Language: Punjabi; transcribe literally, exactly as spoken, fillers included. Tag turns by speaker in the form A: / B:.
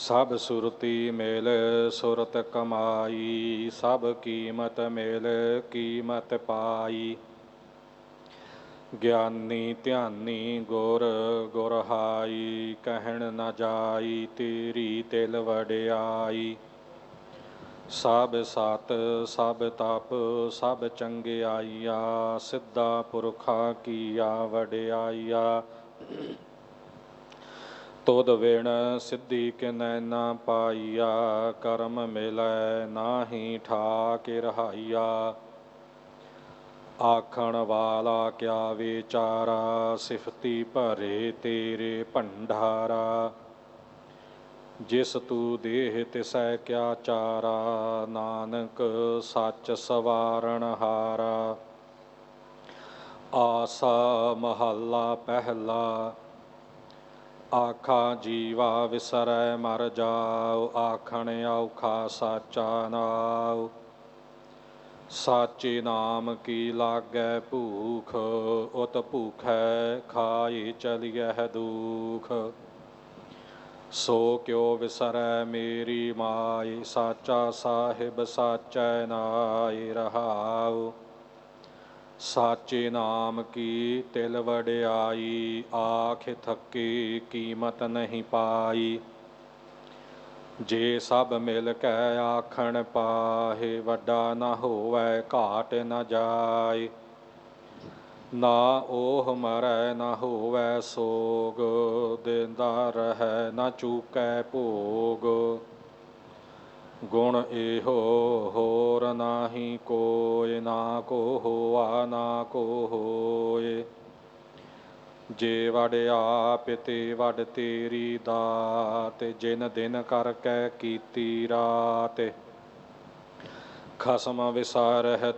A: ਸਭ ਸੁਰਤੀ ਮੇਲ ਸੁਰਤ ਕਮਾਈ, ਸਭ ਕੀਮਤ ਮੇਲ ਕੀਮਤ ਪਾਈ। ਗਿਆਨੀ ਧਿਆਨੀ ਗੁਰ ਗੁਰਹਾਈ, ਕਹਿਣ ਨ ਜਾਈ ਤੇਰੀ ਤਿਲ ਵਡਿਆਈ। ਸਭ ਸਤ ਸਭ ਤਪ ਸਭ ਚੰਗਿਆਈਆ, ਸਿੱਧਾ ਪੁਰਖਾ ਕੀਆ ਵਡਿਆਈਆ। ਤੁਧ ਵਿਣ ਸਿੱਧੀ ਕਿਨੈ ਨਾ ਪਾਈਆ, ਕਰਮ ਮਿਲੈ ਨਾਹੀ ਠਾਕਿ ਰਹਾਈਆ। ਆਖਣ ਵਾਲਾ ਕਿਆ ਵਿਚਾਰਾ, ਸਿਫਤੀ ਭਰੇ ਤੇਰੇ ਭੰਡਾਰਾ। ਜਿਸ ਤੂੰ ਦੇਹ ਤਿਸੈ ਕਿਆ ਚਾਰਾ, ਨਾਨਕ ਸੱਚ ਸਵਾਰਨ ਹਾਰਾ। ਆਸਾ ਮਹੱਲਾ ਪਹਿਲਾ। ਆਖਾ ਜੀਵਾ ਵਿਸਰੈ ਮਰ ਜਾਉ, ਆਖਣ ਔਖਾ ਸਾਚਾ ਨਾਉ। ਸਾਚੇ ਨਾਮ ਕੀ ਲਾਗੈ ਭੂਖ, ਉਤ ਭੂਖੈ ਖਾਏ ਚਲਿਐ ਦੂਖ। ਸੋ ਕਿਉ ਵਿਸਰੈ ਮੇਰੀ ਮਾਈ, ਸਾਚਾ ਸਾਹਿਬ ਸਾਚੈ ਨਾਇ ਰਹਾਉ। ਸਾਚੇ ਨਾਮ ਕੀ ਤਿਲ ਵਡਿਆਈ, ਆਖ ਥਕੇ ਕੀਮਤ ਨਹੀਂ ਪਾਈ। ਜੇ ਸਭ ਮਿਲ ਕੈ ਆਖਣ ਪਾਹੇ, ਵੱਡਾ ਨ ਹੋਵੈ ਘਾਟ ਨ ਜਾਏ। ਨਾ ਓਹ ਮਰੈ ਨ ਹੋਵੈ ਸੋਗ, ਦੇਂਦਾ ਰਹੈ ਨ ਚੂਕੈ ਭੋਗ। ਗੁਣ ਇਹੋ ਹੋਰ ਨਾਹੀ ਕੋਇ, ਨਾ ਕੋ ਹੋਆ ਨਾ ਕੋ ਹੋਇ। ਜੇ ਵਡ ਆਪ ਤੇ ਵਡ ਤੇਰੀ ਦਾਤ, ਜਿਨ ਦਿਨ ਕਰਕੇ ਕੀਤੀ ਰਾਤ। ਖਸਮ ਵਿਸਾਰਹਿ